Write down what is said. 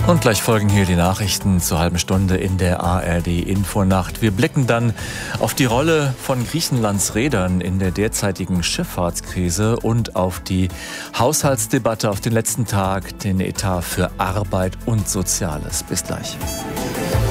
Und gleich folgen hier die Nachrichten zur halben Stunde in der ARD-Infonacht. Wir blicken dann auf die Rolle von Griechenlands Reedern in der derzeitigen Schifffahrtskrise und auf die Haushaltsdebatte auf den letzten Tag, den Etat für Arbeit und Soziales. Bis gleich.